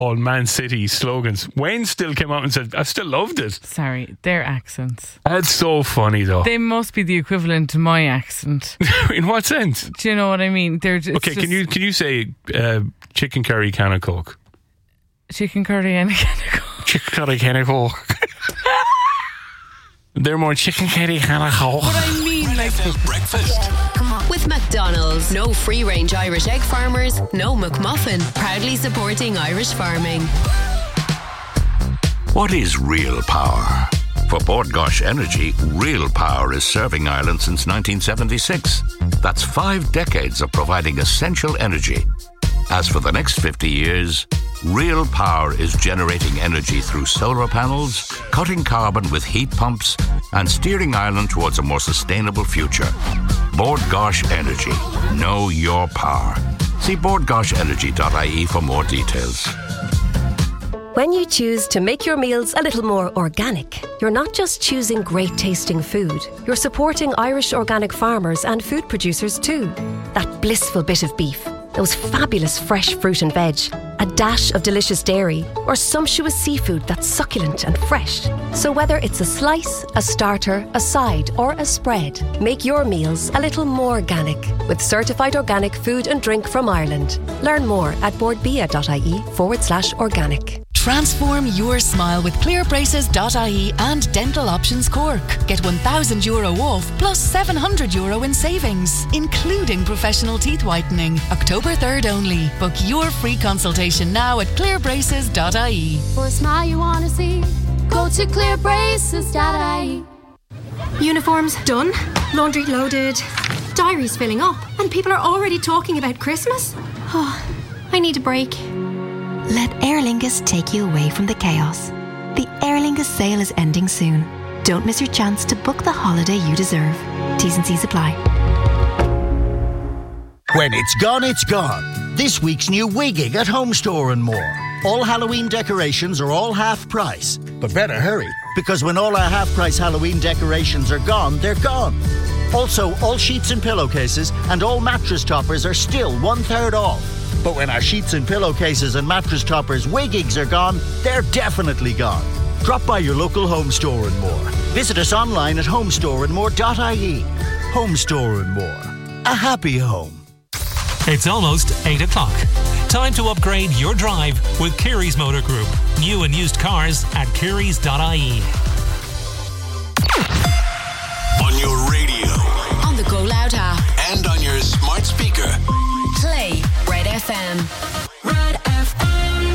all Man City slogans. Wayne still came out and said, I still loved it. Sorry, their accents. That's so funny though. They must be the equivalent to my accent. In what sense? Do you know what I mean? Okay, can you say chicken curry can of Coke? Chicken curry and a can of Coke. Chicken curry can of Coke. They're more chicken curry can of Coke. But I mean, like breakfast. Come on. With McDonald's, no free-range Irish egg farmers, no McMuffin. Proudly supporting Irish farming. What is real power? For Bord Gáis Energy, real power is serving Ireland since 1976. That's 5 decades of providing essential energy. As for the next 50 years, real power is generating energy through solar panels, cutting carbon with heat pumps, and steering Ireland towards a more sustainable future. Bord Gáis Energy. Know your power. See bordgaisenergy.ie for more details. When you choose to make your meals a little more organic, you're not just choosing great tasting food, you're supporting Irish organic farmers and food producers too. That blissful bit of beef, those fabulous fresh fruit and veg, a dash of delicious dairy, or sumptuous seafood that's succulent and fresh. So whether it's a slice, a starter, a side, or a spread, make your meals a little more organic with certified organic food and drink from Ireland. Learn more at bordbia.ie/organic. Transform your smile with clearbraces.ie and Dental Options Cork. Get €1,000 off plus €700 in savings, including professional teeth whitening. October 3rd only. Book your free consultation now at clearbraces.ie. For a smile you want to see, go to clearbraces.ie. Uniforms done, laundry loaded, diaries filling up, and people are already talking about Christmas? Oh, I need a break. Let Aer Lingus take you away from the chaos. The Aer Lingus sale is ending soon. Don't miss your chance to book the holiday you deserve. T's and C's apply. When it's gone, it's gone. This week's new Wigging at Home Store and More. All Halloween decorations are all half price. But better hurry, because when all our half price Halloween decorations are gone, they're gone. Also, all sheets and pillowcases and all mattress toppers are still 1/3 off. But when our sheets and pillowcases and mattress toppers Wiggings are gone, they're definitely gone. Drop by your local Home Store and More. Visit us online at homestoreandmore.ie. Home Store and More. A happy home. It's almost 8 o'clock. Time to upgrade your drive with Kerry's Motor Group. New and used cars at kerrys.ie. On your radio, on the Go Loud app, and on your smart speaker. Play Red FM. Red FM.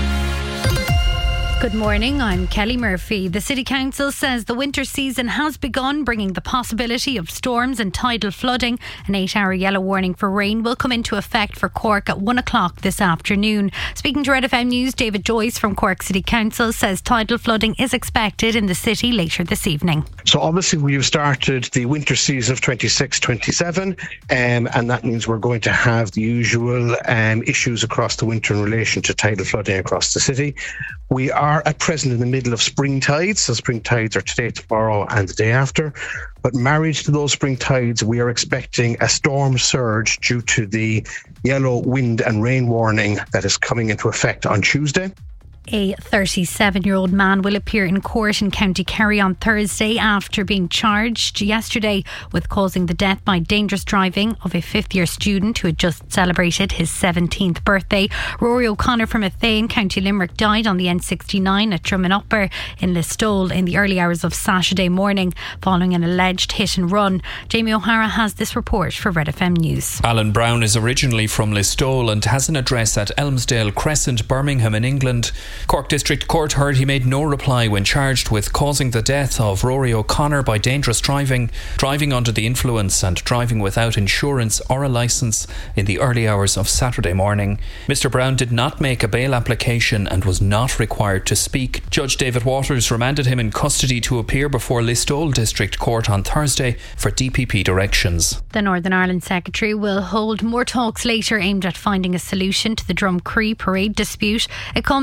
Good morning, I'm Kelly Murphy. The City Council says the winter season has begun, bringing the possibility of storms and tidal flooding. An 8-hour yellow warning for rain will come into effect for Cork at 1 o'clock this afternoon. Speaking to Red FM News, David Joyce from Cork City Council says tidal flooding is expected in the city later this evening. So obviously we've started the winter season of 26-27 and that means we're going to have the usual issues across the winter in relation to tidal flooding across the city. We are at present in the middle of spring tides. So spring tides are today, tomorrow and the day after. But married to those spring tides, we are expecting a storm surge due to the yellow wind and rain warning that is coming into effect on Tuesday. A 37-year-old man will appear in court in County Kerry on Thursday after being charged yesterday with causing the death by dangerous driving of a fifth-year student who had just celebrated his 17th birthday. Rory O'Connor from Athane, County Limerick, died on the N69 at Drummonupper in Listowel in the early hours of Saturday morning following an alleged hit and run. Jamie O'Hara has this report for Red FM News. Alan Brown is originally from Listowel and has an address at Elmsdale Crescent, Birmingham in England. Cork District Court heard he made no reply when charged with causing the death of Rory O'Connor by dangerous driving, driving under the influence and driving without insurance or a licence in the early hours of Saturday morning. Mr Brown did not make a bail application and was not required to speak. Judge David Waters remanded him in custody to appear before Listowel District Court on Thursday for DPP directions. The Northern Ireland Secretary will hold more talks later aimed at finding a solution to the Drumcree parade dispute. It comes as a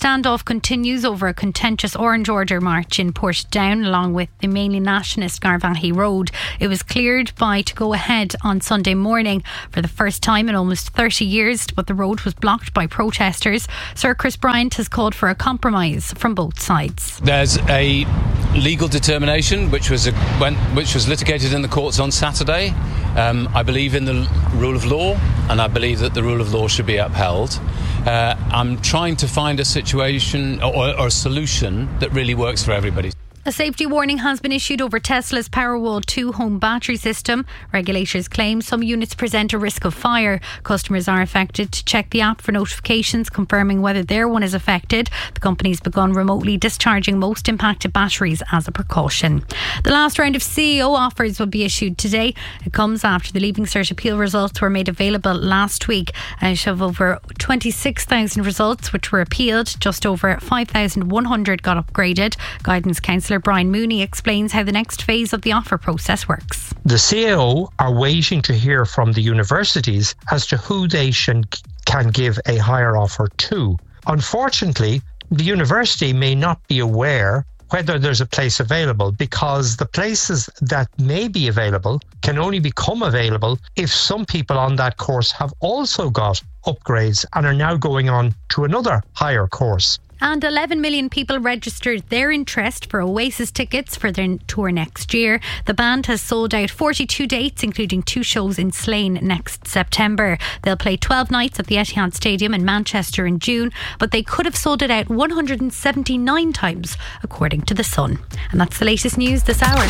standoff continues over a contentious Orange Order march in Portadown along with the mainly nationalist Garvaghey Road. It was cleared to go ahead on Sunday morning for the first time in almost 30 years, but the road was blocked by protesters. Sir Chris Bryant has called for a compromise from both sides. There's a legal determination which was litigated in the courts on Saturday. I believe in the rule of law, and I believe that the rule of law should be upheld. I'm trying to find a situation or a solution that really works for everybody. A safety warning has been issued over Tesla's Powerwall 2 home battery system. Regulators claim some units present a risk of fire. Customers are affected to check the app for notifications confirming whether their one is affected. The company's begun remotely discharging most impacted batteries as a precaution. The last round of CEO offers will be issued today. It comes after the Leaving Cert appeal results were made available last week. Out of over 26,000 results which were appealed, just over 5,100 got upgraded. Guidance Councillor Brian Mooney explains how the next phase of the offer process works. The CAO are waiting to hear from the universities as to who they can give a higher offer to. Unfortunately, the university may not be aware whether there's a place available, because the places that may be available can only become available if some people on that course have also got upgrades and are now going on to another higher course. And 11 million people registered their interest for Oasis tickets for their tour next year. The band has sold out 42 dates, including 2 shows in Slane next September. They'll play 12 nights at the Etihad Stadium in Manchester in June, but they could have sold it out 179 times, according to The Sun. And that's the latest news this hour.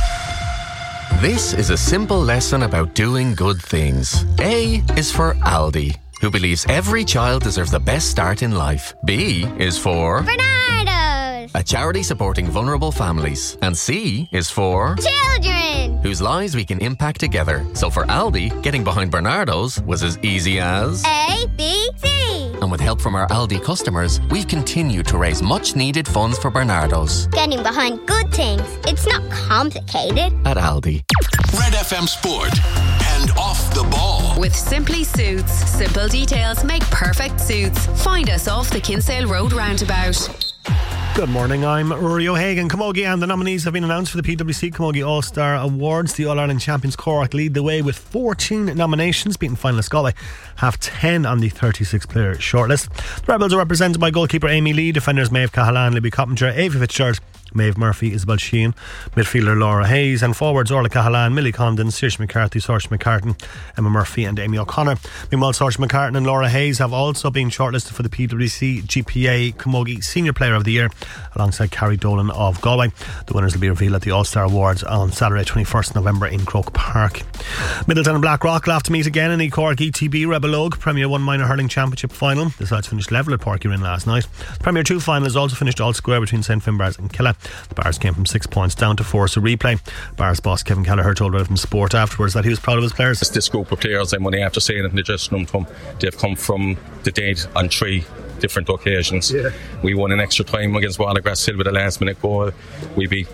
This is a simple lesson about doing good things. A is for Aldi, who believes every child deserves the best start in life. B is for Bernardo's, a charity supporting vulnerable families. And C is for children, whose lives we can impact together. So for Aldi, getting behind Bernardo's was as easy as A, B, C. And with help from our Aldi customers, we've continued to raise much needed funds for Bernardo's. Getting behind good things, it's not complicated. At Aldi. Red FM Sport and Off the Ball. With Simply Suits. Simple details make perfect suits. Find us off the Kinsale Road roundabout. Good morning, I'm Rory O'Hagan. Camogie and the nominees have been announced for the PwC Camogie All-Star Awards. The All-Ireland champions Cork lead the way with 14 nominations, beating finalist Galway have 10 on the 36-player shortlist. The Rebels are represented by goalkeeper Amy Lee, defenders Maeve Cahalan, Libby Coppinger, Aoife Fitzgerald, Maeve Murphy, Isabel Sheehan, midfielder Laura Hayes, and forwards Orla Cahalan, Millie Condon, Saoirse McCarthy, Saoirse McCartan, Emma Murphy and Amy O'Connor. Meanwhile, Saoirse McCartan and Laura Hayes have also been shortlisted for the PwC GPA Camogie Senior Player of the Year alongside Carrie Dolan of Galway. The winners will be revealed at the All-Star Awards on Saturday 21st November in Croke Park. Middleton and Blackrock will have to meet again in the Cork ETB Rebel Oak Premier 1 Minor Hurling Championship final. The sides finished level at Porcurin last night. The Premier 2 final is also finished all square between St Finbarrs and Killa. The Bars came from 6 points down to 4, so replay. Bars boss Kevin Kelleher told Red FM Sport afterwards that he was proud of his players. This group of players, I'm only after saying it in the dressing room, they've come from the dead on 3 different occasions. Yeah. We won an extra time against Wallagrass Hill with a last minute goal. We beat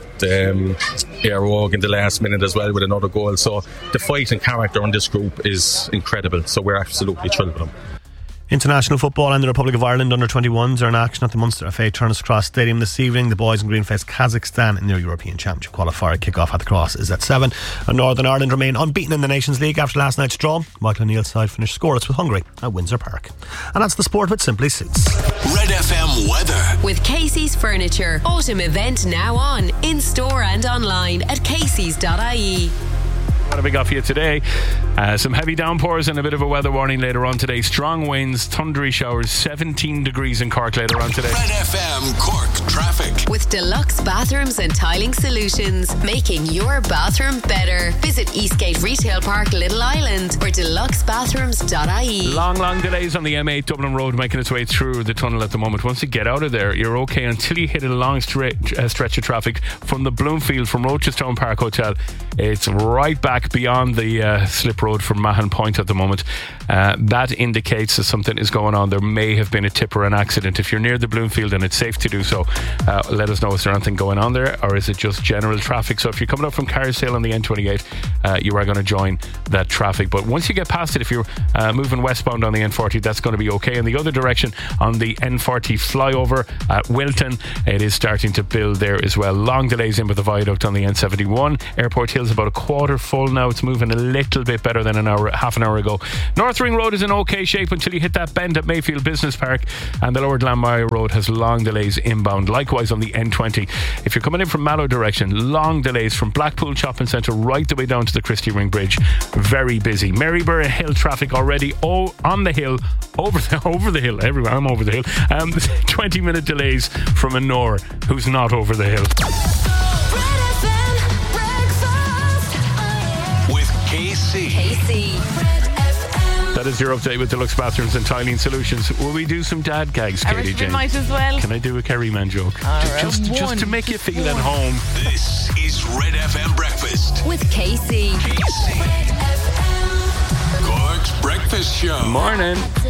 Airog in the last minute as well with another goal. So the fight and character on this group is incredible, so we're absolutely thrilled with them. International football and the Republic of Ireland under-21s are in action at the Munster FA Turner's Cross Stadium this evening. The boys in green face Kazakhstan in their European Championship qualifier. Kick-off at the Cross is at 7. And Northern Ireland remain unbeaten in the Nations League after last night's draw. Michael O'Neill's side finished scoreless with Hungary at Windsor Park. And that's the sport with Simply Suits. Red FM weather. With Casey's Furniture. Autumn event now on. In-store and online at caseys.ie. What have we got for you today? Some heavy downpours and a bit of a weather warning later on today. Strong winds, thundery showers, 17 degrees in Cork later on today. Red FM Cork traffic. With Deluxe Bathrooms and Tiling Solutions, making your bathroom better. Visit Eastgate Retail Park, Little Island, or deluxebathrooms.ie. Long delays on the M8 Dublin Road making its way through the tunnel at the moment. Once you get out of there, you're okay until you hit a long stretch of traffic from the Bloomfield, from Rochestown Park Hotel. It's right back back beyond the slip road from Mahon Point at the moment. That indicates that something is going on. There may have been a tip or an accident. If you're near the Bloomfield and it's safe to do so, let us know. Is there anything going on there, or is it just general traffic? So if you're coming up from Carsdale on the N28, you are going to join that traffic. But once you get past it, if you're moving westbound on the N40, that's going to be okay. In the other direction, on the N40 flyover at Wilton, it is starting to build there as well. Long delays in with the viaduct on the N71. Airport Hill's about a quarter full now. It's moving a little bit better than half an hour ago. North Ring Road is in okay shape until you hit that bend at Mayfield Business Park, and the Lower Glanmire Road has long delays inbound. Likewise on the N20, if you're coming in from Mallow direction, long delays from Blackpool Shopping Centre right the way down to the Christie Ring Bridge. Very busy. Maryborough Hill traffic already on the hill, over the hill, everywhere. I'm over the hill. 20-minute delays from Anor, who's not over the hill. With KC. That is your update with Deluxe Bathrooms and Tiling Solutions. Will we do some dad gags, Katie Jane? Might as well. Can I do a Kerry Man joke? Just to make you feel at home. This is Red FM Breakfast with KC. Cork's Breakfast Show. Morning.